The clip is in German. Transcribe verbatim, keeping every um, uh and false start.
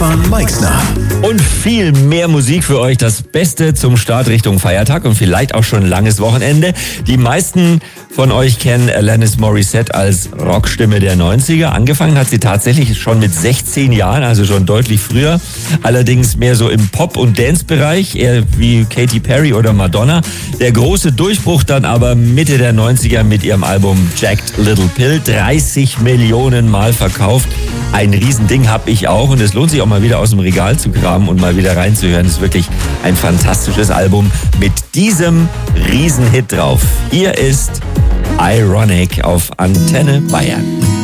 Stefan Meixner. Und viel mehr Musik für euch. Das Beste zum Start Richtung Feiertag und vielleicht auch schon ein langes Wochenende. Die meisten von euch kennen Alanis Morissette als Rockstimme der neunziger. Angefangen hat sie tatsächlich schon mit sechzehn Jahren, also schon deutlich früher. Allerdings mehr so im Pop- und Dance-Bereich, eher wie Katy Perry oder Madonna. Der große Durchbruch dann aber Mitte der neunziger mit ihrem Album Jagged Little Pill. dreißig Millionen Mal verkauft. Ein Riesending habe ich auch und es lohnt sich auch mal wieder aus dem Regal zu kramen und mal wieder reinzuhören. Es ist wirklich ein fantastisches Album mit diesem Riesenhit drauf. Hier ist Ironic auf Antenne Bayern.